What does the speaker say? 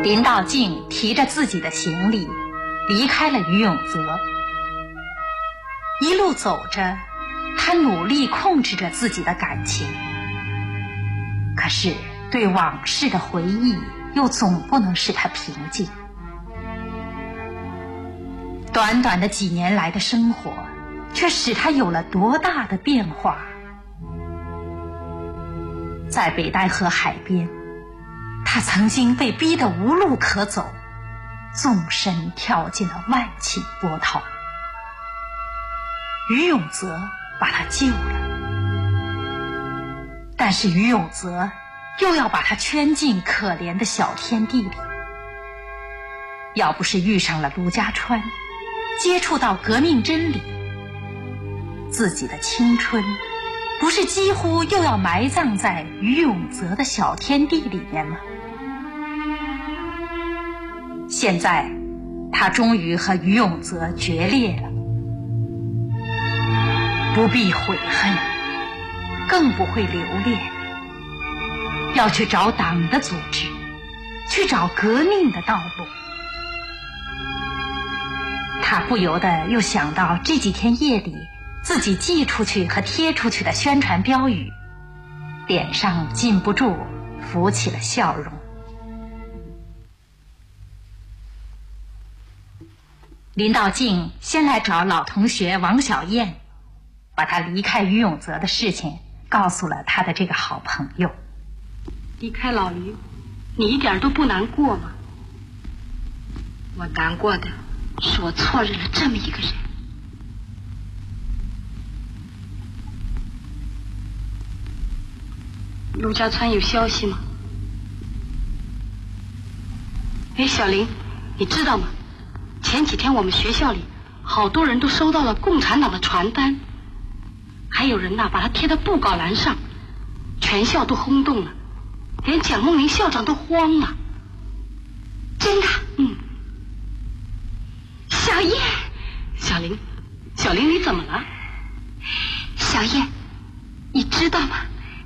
林道静提着自己的行李离开了于永泽。一路走着，他努力控制着自己的感情，可是对往事的回忆又总不能使他平静。短短的几年来的生活却使他有了多大的变化。在北戴河海边，他曾经被逼得无路可走，纵身跳进了万顷波涛。于永泽把他救了，但是于永泽又要把他圈进可怜的小天地里。要不是遇上了卢家川，接触到革命真理，自己的青春不是几乎又要埋葬在于永泽的小天地里面吗？现在他终于和于永泽决裂了，不必悔恨，更不会留恋，要去找党的组织，去找革命的道路。他不由得又想到这几天夜里自己寄出去和贴出去的宣传标语，脸上禁不住浮起了笑容。林道静先来找老同学王小燕，把他离开于永泽的事情告诉了他的这个好朋友。 离开老于，你一点都不难过吗？我难过的是我错认了这么一个人。陆家川有消息吗？哎，小林，你知道吗？前几天我们学校里好多人都收到了共产党的传单，还有人把它贴在布告栏上，全校都轰动了，连蒋梦麟校长都慌了。真的？小叶，小林你怎么了？ 小叶，你知道吗？